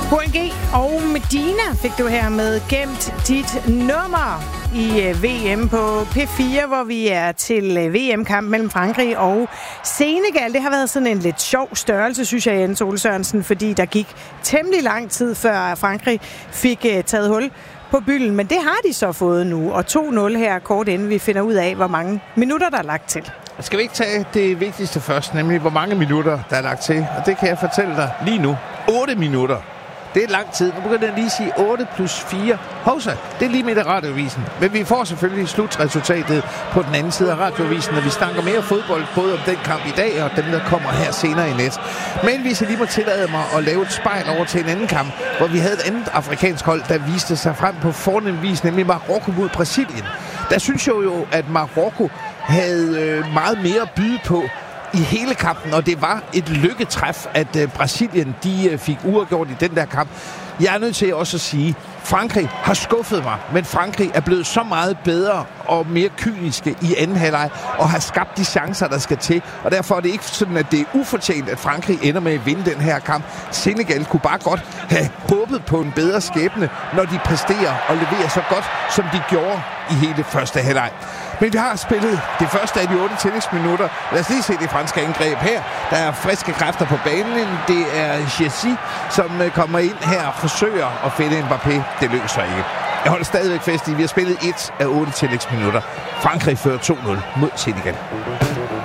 HNG og Medina fik du her med Gemt dit nummer i VM på P4, hvor vi er til VM-kamp mellem Frankrig og Senegal. Det har været sådan en lidt sjov størrelse, synes jeg, Jens Ole Sørensen, fordi der gik temmelig lang tid, før Frankrig fik taget hul på bylden, men det har de så fået nu, og 2-0 her kort inden vi finder ud af, hvor mange minutter der er lagt til. Skal vi ikke tage det vigtigste først, nemlig hvor mange minutter der er lagt til? Og det kan jeg fortælle dig lige nu. 8 minutter. Det er lang tid. Nu begynder jeg lige at sige 8 plus 4. Hovsa, det er lige midt af radiovisen. Men vi får selvfølgelig slutresultatet på den anden side af radiovisen, når vi snakker mere fodbold, både om den kamp i dag og den, der kommer her senere i net. Men hvis jeg lige må tillade mig at lave et spejl over til en anden kamp, hvor vi havde et andet afrikansk hold, der viste sig frem på fornem vis, nemlig Marokko mod Brasilien. Der synes jeg jo, at Marokko havde meget mere at byde på i hele kampen, og det var et lykketræf, at Brasilien de fik uafgjort i den der kamp. Jeg er nødt til også at sige, Frankrig har skuffet mig, men Frankrig er blevet så meget bedre og mere kyniske i anden halvleg og har skabt de chancer, der skal til. Og derfor er det ikke sådan, at det er ufortjent, at Frankrig ender med at vinde den her kamp. Senegal kunne bare godt have håbet på en bedre skæbne, når de præsterer og leverer så godt, som de gjorde i hele første halvleg. Men vi har spillet det første af de 8 tillægsminutter. Lad os lige se det franske angreb her. Der er friske kræfter på banen. Det er Jessi, som kommer ind her og forsøger at finde Mbappé. Det lykkes ikke. Jeg holder stadigvæk fast i, vi har spillet 1 af 8 tillægsminutter. Frankrig fører 2-0 mod Senegal.